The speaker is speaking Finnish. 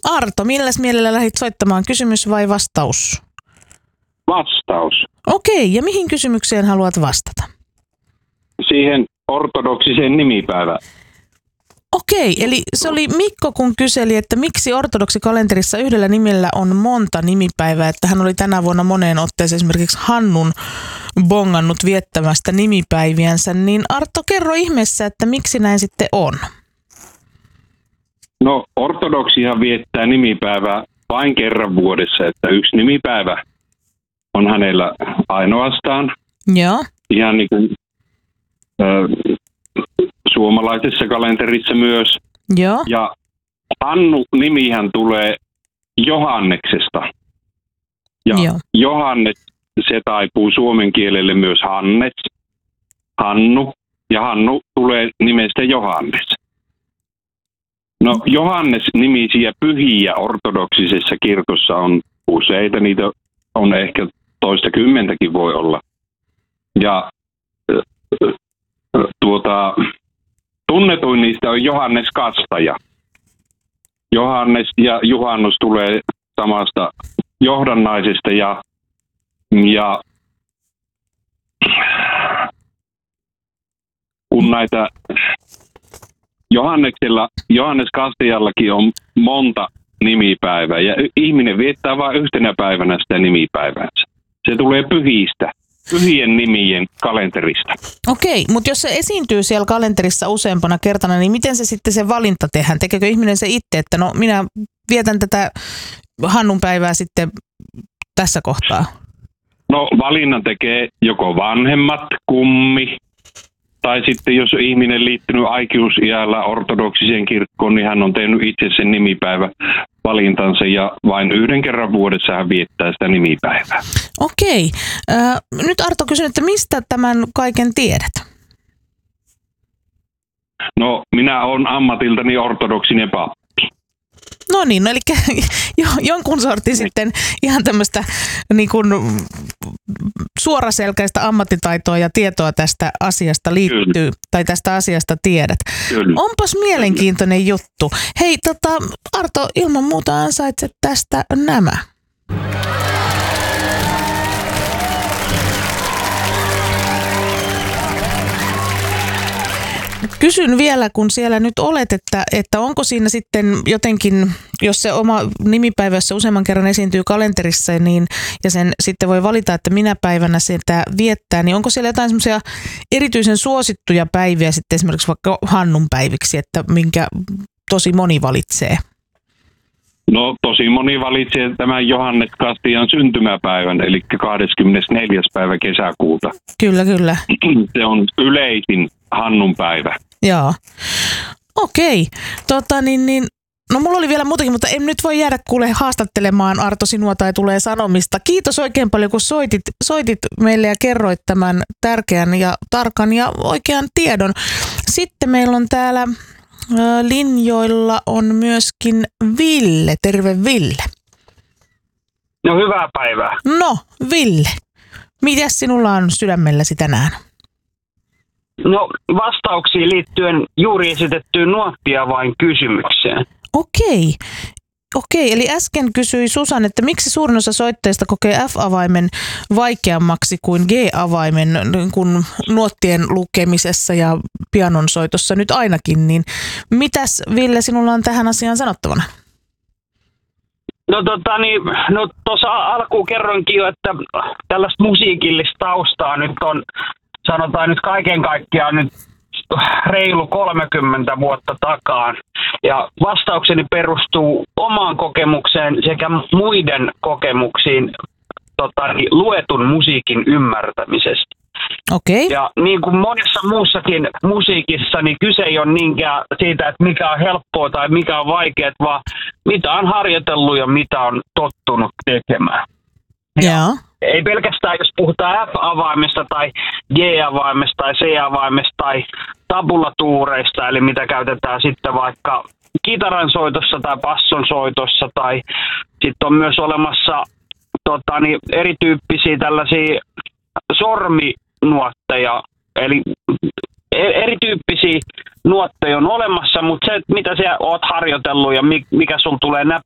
Arto, milläs mielellä lähdit soittamaan? Kysymys vai vastaus? Vastaus. Okei, ja mihin kysymykseen haluat vastata? Siihen ortodoksiseen nimipäivään. Okei, eli se oli Mikko, kun kyseli, että miksi ortodoksikalenterissa yhdellä nimellä on monta nimipäivää, että hän oli tänä vuonna moneen otteeseen esimerkiksi Hannun bongannut viettämästä nimipäiviänsä, niin Arto, kerro ihmeessä, että miksi näin sitten on? No, ortodoksihan viettää nimipäivää vain kerran vuodessa, että yksi nimipäivä on hänellä ainoastaan. Joo. Ihan niin kuin suomalaisessa kalenterissa myös. Joo. Ja Hannu-nimihän tulee Johanneksesta. Ja Joo. Johannes, se taipuu suomen kielelle myös Hannes, Hannu, ja Hannu tulee nimestä Johannes. No, Johannes-nimisiä pyhiä ortodoksisessa kirkossa on useita, niitä on ehkä toistakymmentäkin voi olla. Ja tunnetuin niistä on Johannes Kastaja. Johannes ja Juhannus tulee samasta johdannaisesta ja kun näitä Johannes Kastajallakin on monta nimipäivää ja ihminen viettää vain yhtenä päivänä sitä nimipäiväänsä. Se tulee pyhien nimien kalenterista. Okei, mutta jos se esiintyy siellä kalenterissa useampana kertana, niin miten se sitten se valinta tehdään? Tekeekö ihminen se itse, että no minä vietän tätä Hannun päivää sitten tässä kohtaa? No, valinnan tekee joko vanhemmat, kummi, tai sitten jos ihminen liittynyt aikuisiällä ortodoksiseen kirkkoon, niin hän on tehnyt itse sen nimipäivä valintansa ja vain yhden kerran vuodessa hän viettää sitä nimipäivää. Okei. Nyt Arto kysyn, että mistä tämän kaiken tiedät? No, minä olen ammatiltani ortodoksinen pappi. No niin, no eli jonkun sortin sitten ihan tämmöistä niin kuin suoraselkäistä ammattitaitoa ja tietoa tästä asiasta liittyy, kyllä, tai tästä asiasta tiedät. Kyllä. Onpas mielenkiintoinen juttu. Hei, Arto, ilman muuta ansaitset tästä nämä. Kysyn vielä, kun siellä nyt olet, että onko siinä sitten jotenkin, jos se oma nimipäivä, jos se useamman kerran esiintyy kalenterissa niin, ja sen sitten voi valita, että minä päivänä sitä viettää, niin onko siellä jotain semmoisia erityisen suosittuja päiviä sitten esimerkiksi vaikka Hannun päiviksi, että minkä tosi moni valitsee? No, tosi moni valitsee tämän Johannes Kastajan syntymäpäivän, eli 24. päivä kesäkuuta. Kyllä, kyllä. Se on yleisin Hannun päivä. Joo. Okei. No mulla oli vielä muutakin, mutta en nyt voi jäädä kuule haastattelemaan Arto sinua tai tulee sanomista. Kiitos oikein paljon, kun soitit meille ja kerroit tämän tärkeän ja tarkan ja oikean tiedon. Sitten meillä on täällä linjoilla on myöskin Ville. Terve Ville. No, hyvää päivää. No Ville, mitäs sinulla on sydämelläsi tänään? No, vastauksiin liittyen juuri esitettyyn nuottia vain kysymykseen. Okei, eli äsken kysyi Susan, että miksi suurin osa soittajista kokee F-avaimen vaikeammaksi kuin G-avaimen kun nuottien lukemisessa ja pianon soitossa nyt ainakin, niin mitäs Ville sinulla on tähän asiaan sanottavana? No tuossa alkuun kerroinkin jo, että tällaista musiikillista taustaa nyt on, sanotaan nyt kaiken kaikkiaan nyt reilu 30 vuotta takaan. Ja vastaukseni perustuu omaan kokemukseen sekä muiden kokemuksiin luetun musiikin ymmärtämisestä. Okei. Ja niin kuin monessa muussakin musiikissa, niin kyse ei ole niinkään siitä, että mikä on helppoa tai mikä on vaikeaa, vaan mitä on harjoitellut ja mitä on tottunut tekemään. Joo. Ei pelkästään, jos puhutaan F-avaimesta tai G-avaimesta tai C-avaimesta tai tabulatuureista, eli mitä käytetään sitten vaikka kitaran soitossa tai basson soitossa, tai sitten on myös olemassa erityyppisiä tällaisia sorminuotteja, eli erityyppisiä nuotteja on olemassa, mutta se, mitä sä oot harjoitellut ja mikä sun tulee